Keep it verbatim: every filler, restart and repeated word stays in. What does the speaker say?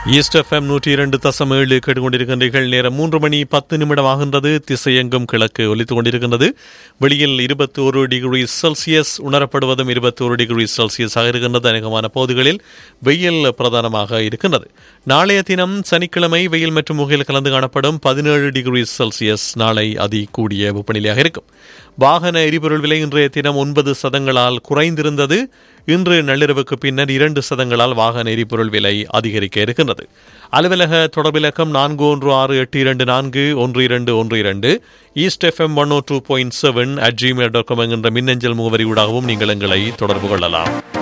East FM நூற்றி இரண்டு தசம் ஏழு கேட்டுக்கொண்டிருக்கின்றீர்கள். நேரம் மூன்று மணி பத்து நிமிடம் ஆகின்றது. திசையெங்கும் கிழக்கு ஒலித்துக் கொண்டிருக்கின்றது. வெளியில் இருபத்தி ஒரு டிகிரி செல்சியஸ் உணரப்படுவதும் இருபத்தி ஒரு டிகிரி செல்சியஸ் ஆக இருக்கின்றது. அநேகமான பகுதிகளில் வெயில் பிரதானமாக இருக்கின்றது. நாளைய தினம் சனிக்கிழமை வெயில் மற்றும் முகையில் கலந்து காணப்படும். பதினேழு டிகிரி செல்சியஸ் நாளை அதி கூடிய வெப்பநிலையாக இருக்கும். வாகன எரிபொருள் விலை இன்றைய தினம் ஒன்பது சதங்களால் குறைந்திருந்தது. இன்று நள்ளிரவுக்கு பின்னர் இரண்டு சதங்களால் வாகன எரிபொருள் விலை அதிகரிக்க இருக்கின்றது. அலுவலக தொடர்பிலக்கம் நான்கு ஒன்று ஆறு எட்டு இரண்டு நான்கு ஒன்று இரண்டு ஒன்று இரண்டு east FM one O two point seven at Gmail dot com என்கின்ற மின்னஞ்சல் முகவரி ஊடாகவும் நீங்கள் எங்களை தொடர்பு கொள்ளலாம்.